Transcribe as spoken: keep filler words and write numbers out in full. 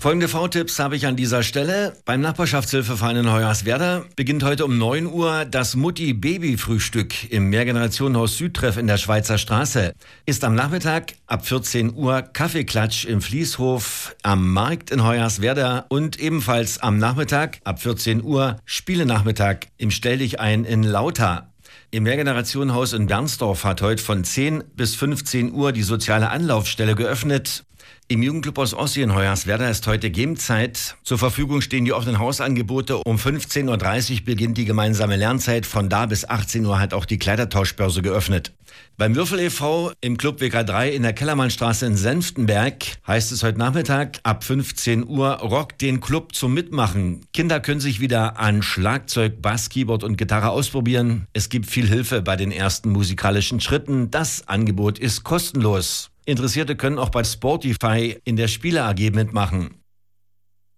Folgende V-Tipps habe ich an dieser Stelle. Beim Nachbarschaftshilfeverein in Hoyerswerda beginnt heute um neun Uhr das Mutti-Baby-Frühstück im Mehrgenerationenhaus Südtreff in der Schweizer Straße. Ist am Nachmittag ab vierzehn Uhr Kaffeeklatsch im Fließhof am Markt in Hoyerswerda und ebenfalls am Nachmittag ab vierzehn Uhr Spielenachmittag im Stelldichein in Lauter. Im Mehrgenerationenhaus in Bernsdorf hat heute von zehn bis fünfzehn Uhr die soziale Anlaufstelle geöffnet. Im Jugendclub aus Ossi in Hoyerswerda ist heute Gamezeit. Zur Verfügung stehen die offenen Hausangebote. Um fünfzehn Uhr dreißig beginnt die gemeinsame Lernzeit. Von da bis achtzehn Uhr hat auch die Kleidertauschbörse geöffnet. Beim Würfel e V im Club W K drei in der Kellermannstraße in Senftenberg heißt es heute Nachmittag ab fünfzehn Uhr Rock den Club zum Mitmachen. Kinder können sich wieder an Schlagzeug, Bass, Keyboard und Gitarre ausprobieren. Es gibt viel Hilfe bei den ersten musikalischen Schritten. Das Angebot ist kostenlos. Interessierte können auch bei Sportify in der Spiele A G mitmachen.